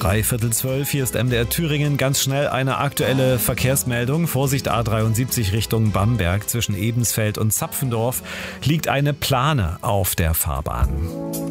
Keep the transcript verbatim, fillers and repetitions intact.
Dreiviertel zwölf, hier ist M D R Thüringen. Ganz schnell eine aktuelle Verkehrsmeldung. Vorsicht, A dreiundsiebzig Richtung Bamberg. Zwischen Ebensfeld und Zapfendorf liegt eine Plane auf der Fahrbahn.